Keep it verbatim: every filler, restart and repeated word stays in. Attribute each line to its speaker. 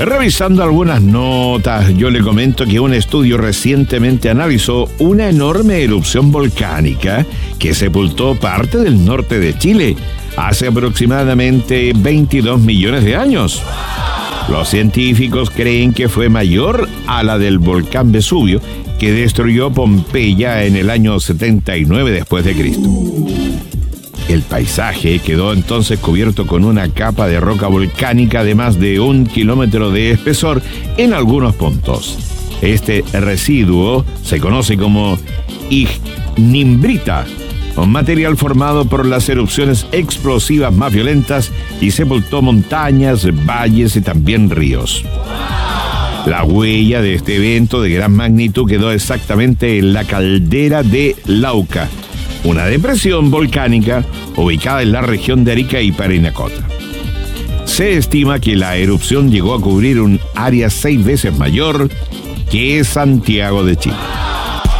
Speaker 1: Revisando algunas notas, yo le comento que un estudio recientemente analizó una enorme erupción volcánica que sepultó parte del norte de Chile hace aproximadamente veintidós millones de años. Los científicos creen que fue mayor a la del volcán Vesubio, que destruyó Pompeya en el año setenta y nueve después de Cristo. El paisaje quedó entonces cubierto con una capa de roca volcánica de más de un kilómetro de espesor en algunos puntos. Este residuo se conoce como ignimbrita, un material formado por las erupciones explosivas más violentas, y sepultó montañas, valles y también ríos. La huella de este evento de gran magnitud quedó exactamente en la caldera de Lauca, una depresión volcánica ubicada en la región de Arica y Parinacota. Se estima que la erupción llegó a cubrir un área seis veces mayor que Santiago de Chile.